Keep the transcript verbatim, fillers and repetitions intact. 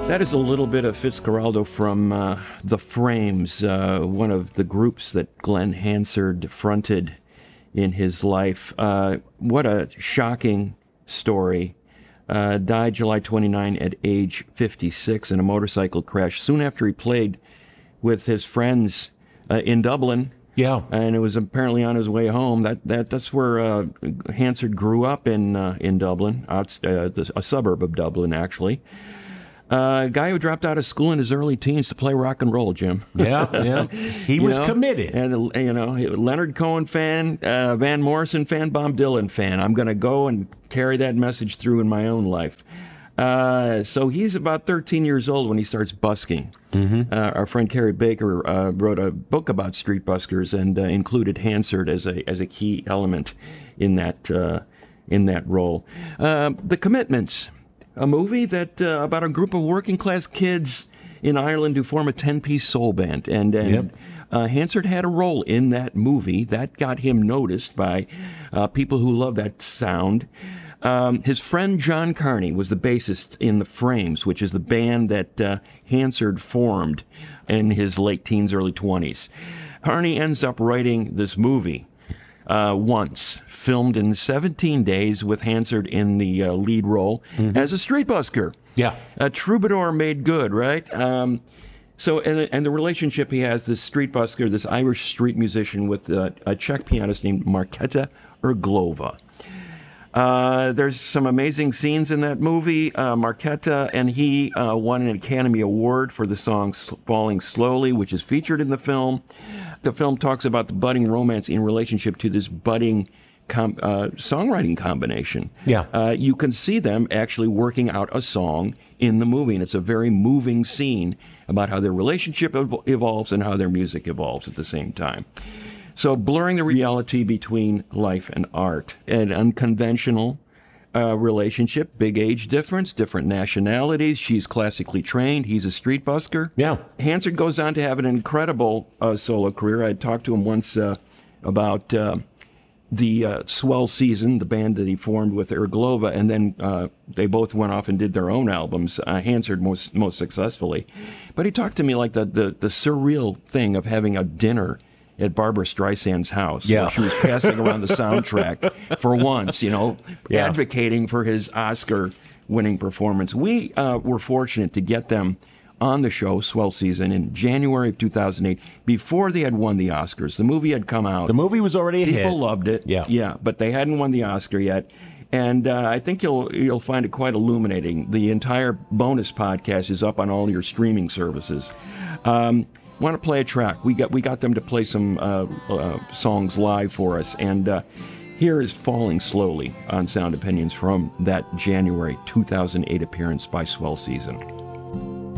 That is a little bit of Fitzcarraldo from uh, The Frames, uh, one of the groups that Glenn Hansard fronted in his life. Uh, what a shocking story. Uh, died July twenty-ninth at age fifty-six in a motorcycle crash soon after he played with his friends uh, in Dublin. Yeah. And it was apparently on his way home. That that That's where uh, Hansard grew up in uh, in Dublin, out, uh, a suburb of Dublin, actually. Uh, a guy who dropped out of school in his early teens to play rock and roll, Jim. Yeah, yeah. He was know? committed. And, you know, Leonard Cohen fan, uh, Van Morrison fan, Bob Dylan fan. I'm going to go and carry that message through in my own life. Uh, so he's about thirteen years old when he starts busking. Mm-hmm. Uh, our friend Carrie Baker uh, wrote a book about street buskers and uh, included Hansard as a as a key element in that uh, in that role. Uh, the Commitments. A movie that uh, about a group of working-class kids in Ireland who form a ten-piece soul band. And, and yep. uh, Hansard had a role in that movie. That got him noticed by uh, people who love that sound. Um, his friend John Carney was the bassist in The Frames, which is the band that uh, Hansard formed in his late teens, early twenties. Carney ends up writing this movie. Uh, once, filmed in seventeen days with Hansard in the uh, lead role mm-hmm. as a street busker. Yeah. A troubadour made good, right? Um, so, and, and the relationship he has, this street busker, this Irish street musician with uh, a Czech pianist named Markéta Irglova. Uh, there's some amazing scenes in that movie. Uh, Markéta and he uh, won an Academy Award for the song Falling Slowly, which is featured in the film. The film talks about the budding romance in relationship to this budding com- uh, songwriting combination. Yeah. Uh, you can see them actually working out a song in the movie, and it's a very moving scene about how their relationship ev- evolves and how their music evolves at the same time. So blurring the reality between life and art, an unconventional uh, relationship, big age difference, different nationalities. She's classically trained. He's a street busker. Yeah. Hansard goes on to have an incredible uh, solo career. I talked to him once uh, about uh, the uh, Swell Season, the band that he formed with Irglova, and then uh, they both went off and did their own albums, uh, Hansard most most successfully. But he talked to me like the, the, the surreal thing of having a dinner at Barbra Streisand's house, yeah. where she was passing around the soundtrack for once, you know, yeah. advocating for his Oscar-winning performance. We uh, were fortunate to get them on the show, Swell Season, in January of two thousand eight, before they had won the Oscars. The movie had come out. The movie was already a hit. People loved it. Yeah. Yeah, but they hadn't won the Oscar yet. And uh, I think you'll you'll find it quite illuminating. The entire bonus podcast is up on all your streaming services. Um, want to play a track. We got we got them to play some uh, uh, songs live for us, and uh, here is Falling Slowly on Sound Opinions from that January two thousand eight appearance by Swell Season.